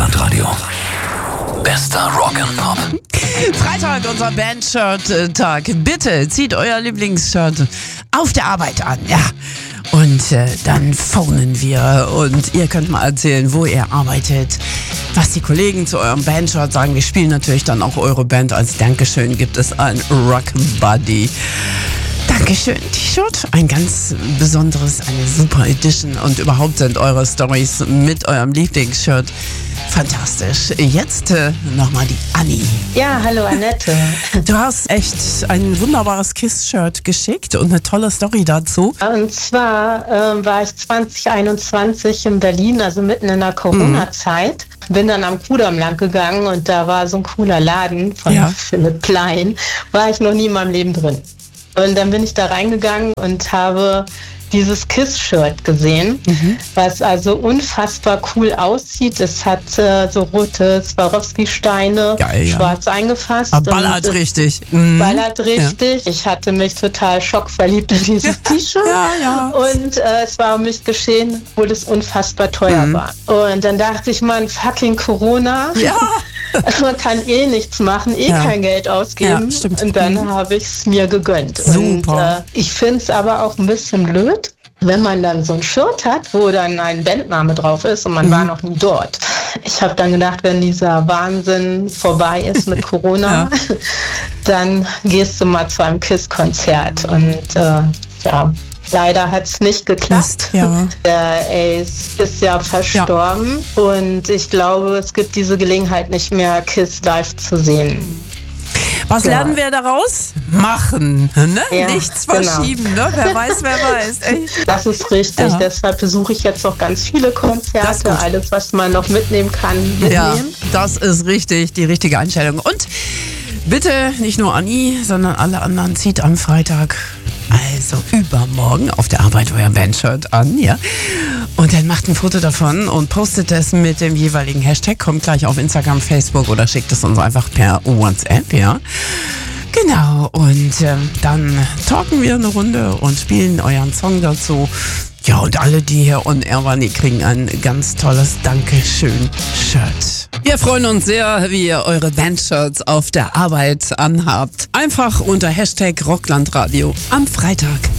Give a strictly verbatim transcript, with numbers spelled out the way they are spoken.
Rocklandradio. Bester Rock and Pop. Freitag, unser Band-Shirt-Tag. Bitte zieht euer Lieblingsshirt auf der Arbeit an, ja. Und äh, dann phonen wir und ihr könnt mal erzählen, wo ihr arbeitet, was die Kollegen zu eurem Bandshirt sagen. Wir spielen natürlich dann auch eure Band. Als Dankeschön gibt es ein Rock Buddy. Dankeschön, T-Shirt. Ein ganz besonderes, eine super Edition. Und überhaupt sind eure Storys mit eurem Lieblingsshirt fantastisch. Jetzt äh, nochmal die Anni. Ja, hallo Annette. Du hast echt ein wunderbares Kiss-Shirt geschickt und eine tolle Story dazu. Und zwar äh, war ich zwanzig einundzwanzig in Berlin, also mitten in der Corona-Zeit. Bin dann am Kudamm lang gegangen und da war so ein cooler Laden von Ja. Philipp Plein. War ich noch nie in meinem Leben drin. Und dann bin ich da reingegangen und habe dieses Kiss-Shirt gesehen, mhm. was also unfassbar cool aussieht. Es hat äh, so rote Swarovski-Steine, Geil, ja. schwarz eingefasst. Ah, ballert und, richtig. Mhm. Ballert richtig. Ja. Ich hatte mich total schockverliebt in dieses T-Shirt. Ja, ja. Und äh, es war um mich geschehen, obwohl es unfassbar teuer Mhm. war. Und dann dachte ich, man, fucking Corona. Ja. Man kann eh nichts machen, eh Ja. kein Geld ausgeben. Ja, stimmt. Und dann Mhm. habe ich es mir gegönnt. Super. Und äh, ich finde es aber auch ein bisschen blöd, wenn man dann so ein Shirt hat, wo dann ein Bandname drauf ist und man Mhm. war noch nie dort. Ich habe dann gedacht, wenn dieser Wahnsinn vorbei ist mit Corona, Ja. dann gehst du mal zu einem Kiss-Konzert. Und äh, ja, leider hat es nicht geklappt. Mist, ja. Der Ace ist ja verstorben und ich glaube, es gibt diese Gelegenheit nicht mehr, Kiss live zu sehen. Was Ja. lernen wir daraus? Machen, ne? Ja, Nichts genau. verschieben, ne? Wer weiß, wer weiß. Echt. Das ist richtig. Ja. Deshalb besuche ich jetzt noch ganz viele Das ist Konzerte. gut. Alles, was man noch mitnehmen kann, mitnehmen. Ja, das ist richtig, die richtige Einstellung. Und bitte nicht nur Anni, sondern alle anderen zieht am Freitag, also übermorgen, auf der Arbeit euer Bandshirt an, ja. Und dann macht ein Foto davon und postet es mit dem jeweiligen Hashtag, kommt gleich auf Instagram, Facebook oder schickt es uns einfach per WhatsApp, ja. Genau, und äh, dann talken wir eine Runde und spielen euren Song dazu. Ja, und alle, die hier on air waren, die kriegen ein ganz tolles Dankeschön-Shirt. Wir freuen uns sehr, wie ihr eure Bandshirts auf der Arbeit anhabt. Einfach unter Hashtag Rocklandradio am Freitag.